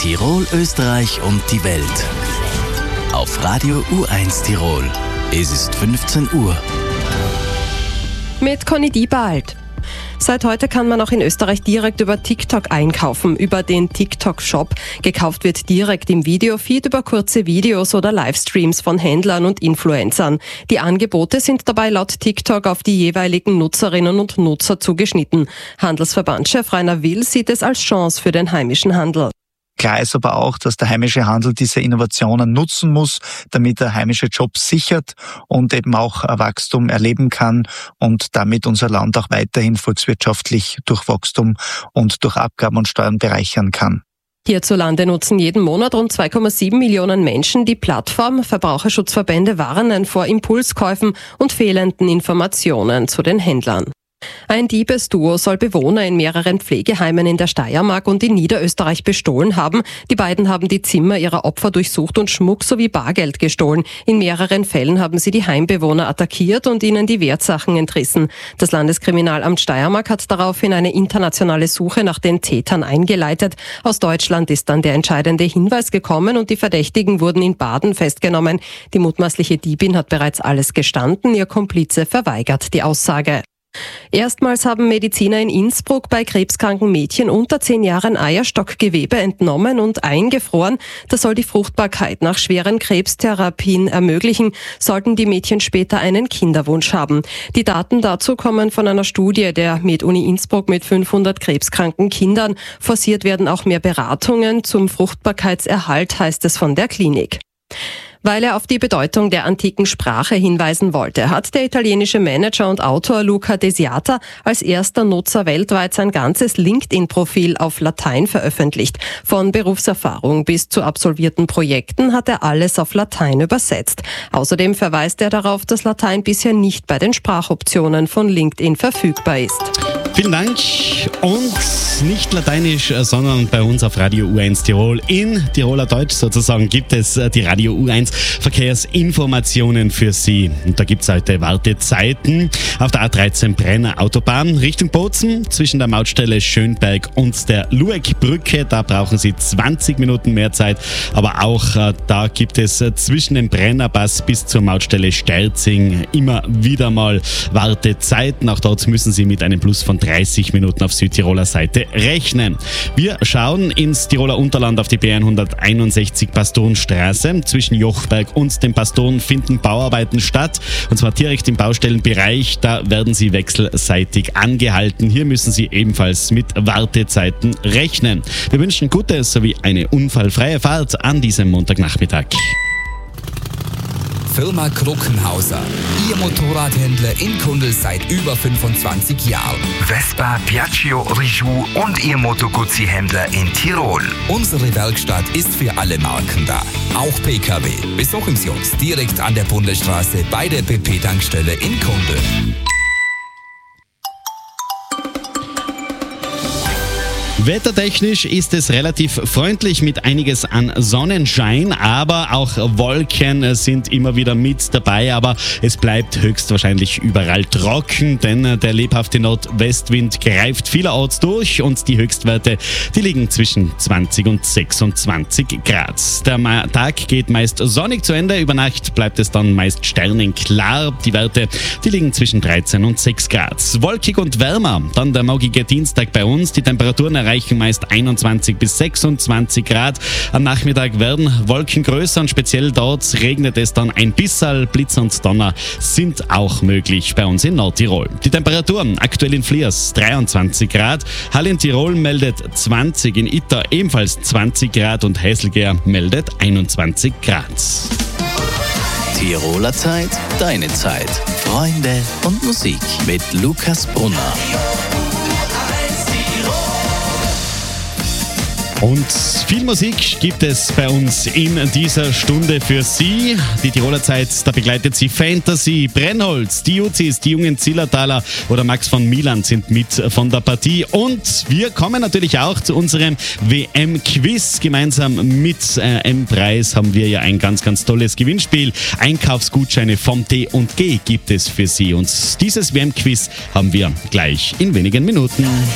Tirol, Österreich und die Welt. Auf Radio U1 Tirol. Es ist 15 Uhr. Mit Conny Diebald. Seit heute kann man auch in Österreich direkt über TikTok einkaufen, über den TikTok-Shop. Gekauft wird direkt im Videofeed über kurze Videos oder Livestreams von Händlern und Influencern. Die Angebote sind dabei laut TikTok auf die jeweiligen Nutzerinnen und Nutzer zugeschnitten. Handelsverbandschef Rainer Will sieht es als Chance für den heimischen Handel. Klar ist aber auch, dass der heimische Handel diese Innovationen nutzen muss, damit er heimische Jobs sichert und eben auch Wachstum erleben kann und damit unser Land auch weiterhin volkswirtschaftlich durch Wachstum und durch Abgaben und Steuern bereichern kann. Hierzulande nutzen jeden Monat rund 2,7 Millionen Menschen die Plattform. Verbraucherschutzverbände warnen vor Impulskäufen und fehlenden Informationen zu den Händlern. Ein Diebesduo soll Bewohner in mehreren Pflegeheimen in der Steiermark und in Niederösterreich bestohlen haben. Die beiden haben die Zimmer ihrer Opfer durchsucht und Schmuck sowie Bargeld gestohlen. In mehreren Fällen haben sie die Heimbewohner attackiert und ihnen die Wertsachen entrissen. Das Landeskriminalamt Steiermark hat daraufhin eine internationale Suche nach den Tätern eingeleitet. Aus Deutschland ist dann der entscheidende Hinweis gekommen und die Verdächtigen wurden in Baden festgenommen. Die mutmaßliche Diebin hat bereits alles gestanden, ihr Komplize verweigert die Aussage. Erstmals haben Mediziner in Innsbruck bei krebskranken Mädchen unter 10 Jahren Eierstockgewebe entnommen und eingefroren. Das soll die Fruchtbarkeit nach schweren Krebstherapien ermöglichen, sollten die Mädchen später einen Kinderwunsch haben. Die Daten dazu kommen von einer Studie der MedUni Innsbruck mit 500 krebskranken Kindern. Forciert werden auch mehr Beratungen zum Fruchtbarkeitserhalt, heißt es von der Klinik. Weil er auf die Bedeutung der antiken Sprache hinweisen wollte, hat der italienische Manager und Autor Luca Desiata als erster Nutzer weltweit sein ganzes LinkedIn-Profil auf Latein veröffentlicht. Von Berufserfahrung bis zu absolvierten Projekten hat er alles auf Latein übersetzt. Außerdem verweist er darauf, dass Latein bisher nicht bei den Sprachoptionen von LinkedIn verfügbar ist. Vielen Dank und nicht lateinisch, sondern bei uns auf Radio U1 Tirol in Tiroler Deutsch sozusagen gibt es die Radio U1 Verkehrsinformationen für Sie. Und da gibt es heute Wartezeiten auf der A13 Brenner Autobahn Richtung Bozen zwischen der Mautstelle Schönberg und der Lueckbrücke. Da brauchen Sie 20 Minuten mehr Zeit, aber auch da gibt es zwischen dem Brennerpass bis zur Mautstelle Sterzing immer wieder mal Wartezeiten. Auch dort müssen Sie mit einem Plus von 30 Minuten auf Südtiroler Seite rechnen. Wir schauen ins Tiroler Unterland auf die B161 Pastorenstraße. Zwischen Jochberg und den Pastoren finden Bauarbeiten statt, und zwar direkt im Baustellenbereich. Da werden Sie wechselseitig angehalten. Hier müssen Sie ebenfalls mit Wartezeiten rechnen. Wir wünschen gute sowie eine unfallfreie Fahrt an diesem Montagnachmittag. Firma Kruckenhauser. Ihr Motorradhändler in Kundl seit über 25 Jahren. Vespa, Piaggio, Rijou und Ihr Moto Guzzi-Händler in Tirol. Unsere Werkstatt ist für alle Marken da. Auch PKW. Besuchen Sie uns direkt an der Bundesstraße bei der BP-Tankstelle in Kundl. Wettertechnisch ist es relativ freundlich mit einiges an Sonnenschein, aber auch Wolken sind immer wieder mit dabei, aber es bleibt höchstwahrscheinlich überall trocken, denn der lebhafte Nordwestwind greift vielerorts durch und die Höchstwerte, die liegen zwischen 20 und 26 Grad. Der Tag geht meist sonnig zu Ende, über Nacht bleibt es dann meist sternenklar. Die Werte, die liegen zwischen 13 und 6 Grad. Wolkig und wärmer, dann der morgige Dienstag bei uns, die Temperaturen erreichen meist 21 bis 26 Grad. Am Nachmittag werden Wolken größer und speziell dort regnet es dann ein bisserl. Blitz und Donner sind auch möglich bei uns in Nordtirol. Die Temperaturen aktuell in Fliers 23 Grad, Hall in Tirol meldet 20, in Itter ebenfalls 20 Grad und Häselger meldet 21 Grad. Tiroler Zeit, deine Zeit. Freunde und Musik mit Lukas Brunner. Und viel Musik gibt es bei uns in dieser Stunde für Sie. Die Tiroler Zeit, da begleitet Sie Fantasy, Brennholz, die Uzis, die jungen Zillertaler oder Max von Milan sind mit von der Partie. Und wir kommen natürlich auch zu unserem WM-Quiz. Gemeinsam mit M-Preis haben wir ja ein ganz, ganz tolles Gewinnspiel. Einkaufsgutscheine vom D&G gibt es für Sie. Und dieses WM-Quiz haben wir gleich in wenigen Minuten.